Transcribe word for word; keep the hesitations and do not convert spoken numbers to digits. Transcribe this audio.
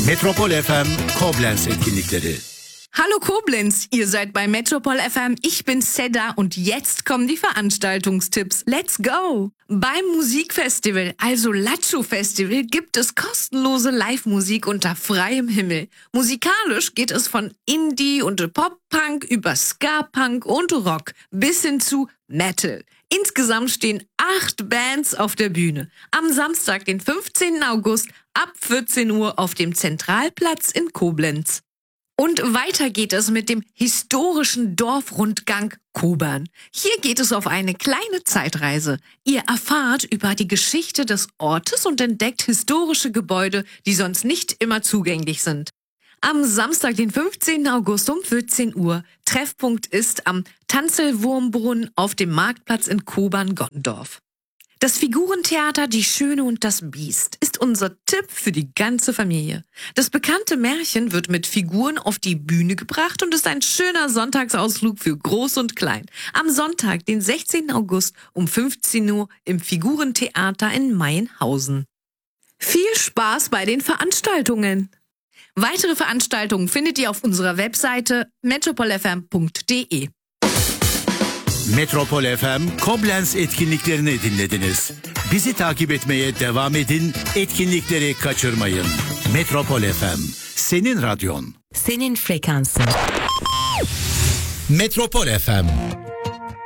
Metropol F M Koblenz etkinlikleri. Hallo Koblenz, ihr seid bei Metropol F M, ich bin Seda und jetzt kommen die Veranstaltungstipps. Let's go! Beim Musikfestival, also Latschu Festival, gibt es kostenlose Live-Musik unter freiem Himmel. Musikalisch geht es von Indie und Pop-Punk über Ska-Punk und Rock bis hin zu Metal. Insgesamt stehen acht Bands auf der Bühne. Am Samstag, den fünfzehnten August, ab vierzehn Uhr auf dem Zentralplatz in Koblenz. Und weiter geht es mit dem historischen Dorfrundgang Kobern. Hier geht es auf eine kleine Zeitreise. Ihr erfahrt über die Geschichte des Ortes und entdeckt historische Gebäude, die sonst nicht immer zugänglich sind. Am Samstag, den fünfzehnten August um vierzehn Uhr. Treffpunkt ist am Tanzelwurmbrunnen auf dem Marktplatz in Kobern-Gondorf. Das Figurentheater Die Schöne und das Biest ist unser Tipp für die ganze Familie. Das bekannte Märchen wird mit Figuren auf die Bühne gebracht und ist ein schöner Sonntagsausflug für Groß und Klein. Am Sonntag, den sechzehnten August um fünfzehn Uhr im Figurentheater in Mayenhausen. Viel Spaß bei den Veranstaltungen! Weitere Veranstaltungen findet ihr auf unserer Webseite metropol f m punkt d e. Metropol F M Koblenz etkinliklerini dinlediniz. Bizi takip etmeye devam edin, etkinlikleri kaçırmayın. Metropol F M, senin radyon. Senin frekansın. Metropol F M.